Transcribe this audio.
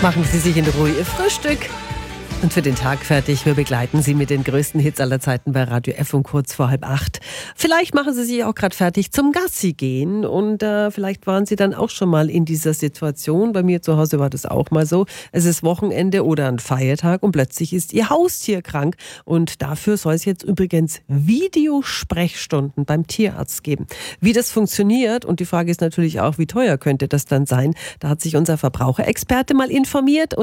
Machen Sie sich in Ruhe Ihr Frühstück und für den Tag fertig. Wir begleiten Sie mit den größten Hits aller Zeiten bei Radio F um kurz vor 7:30. Vielleicht machen Sie sich auch gerade fertig zum Gassi gehen und vielleicht waren Sie dann auch schon mal in dieser Situation. Bei mir zu Hause war das auch mal so. Es ist Wochenende oder ein Feiertag und plötzlich ist Ihr Haustier krank und dafür soll es jetzt übrigens Videosprechstunden beim Tierarzt geben. Wie das funktioniert und die Frage ist natürlich auch, wie teuer könnte das dann sein? Da hat sich unser Verbraucherexperte mal informiert.